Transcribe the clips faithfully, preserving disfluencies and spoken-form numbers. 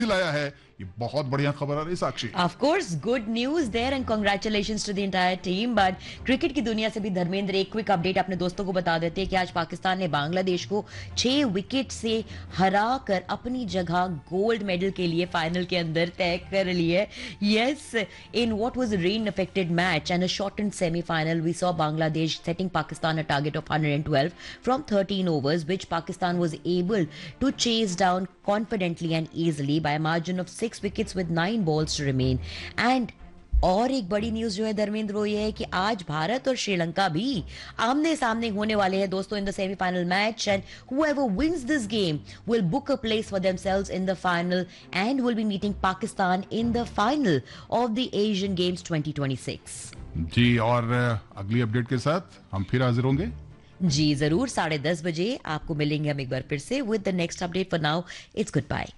दिलाया है। ये बहुत बढ़िया खबर आ रही साक्षी। Of course, good news there and congratulations to the entire team. But cricket की दुनिया से भी धर्मेंद्र एक क्विक अपडेट अपने दोस्तों को बता देते हैं कि आज पाकिस्तान ने बांग्लादेश को छह विकेट से हरा कर अपनी जगह गोल्ड मेडल के लिए फाइनल के अंदर तय कर ली है। Yes, in what was a rain-affected match and a shortened semi-final, we saw Bangladesh setting Pakistan a target of one hundred twelve from thirteen overs, which Pakistan was able to chase down confidently and easily by a margin of six wickets with nine balls to remain. And और एक बड़ी news जो है धर्मेंद्र वो ये है कि आज भारत और श्रीलंका भी आमने सामने होने वाले हैं दोस्तों in the semifinal match and whoever wins this game will book a place for themselves in the final and will be meeting Pakistan in the final of the Asian Games twenty twenty-six. जी, और अगली update के साथ हम फिर हाजिर होंगे। जी जरूर, साढ़े दस बजे आपको मिलेंगे हम एक बार फिर से with the next update. For now it's good bye.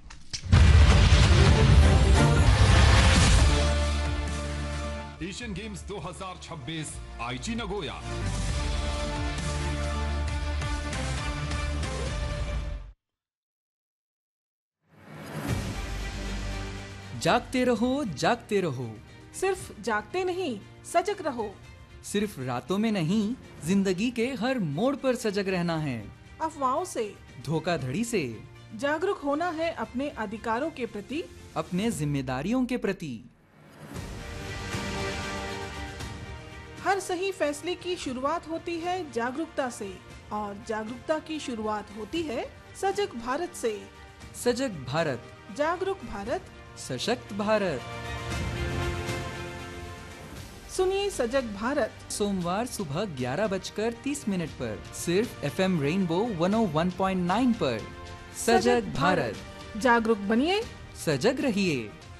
Asian games दो हज़ार छब्बीस आईची नगोया। जागते रहो जागते रहो, सिर्फ जागते नहीं सजग रहो। सिर्फ रातों में नहीं जिंदगी के हर मोड़ पर सजग रहना है। अफवाहों से, धोखाधड़ी से जागरूक होना है अपने अधिकारों के प्रति, अपने जिम्मेदारियों के प्रति। हर सही फैसले की शुरुआत होती है जागरूकता से और जागरूकता की शुरुआत होती है सजग भारत से। सजग भारत, जागरूक भारत, सशक्त भारत। सुनिए सजग भारत सोमवार सुबह ग्यारह बजकर तीस मिनट पर सिर्फ एफएम रेनबो एक सौ एक पॉइंट नौ पर। सजग भारत, जागरूक बनिए, सजग रहिए।